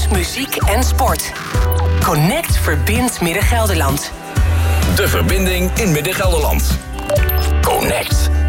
nieuws, muziek en sport. Connect verbindt Midden-Gelderland. De verbinding in Midden-Gelderland. Connect.